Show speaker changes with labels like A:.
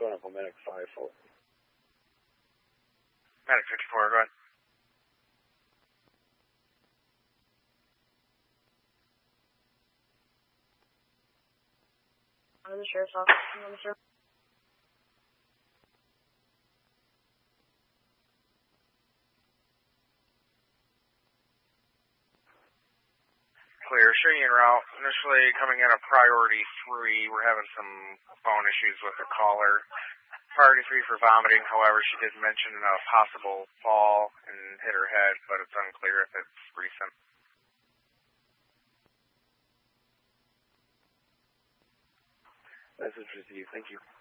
A: going up on Medic 5-4.
B: Medic 54, go ahead.
C: I'm in the sheriff's office. Sir.
B: Clear. Showing you en route. Initially coming in a priority 3. We're having some phone issues with the caller. Priority 3 for vomiting. However, she did mention a possible fall and hit her head, but it's unclear if it's recent.
A: Message received. Thank you.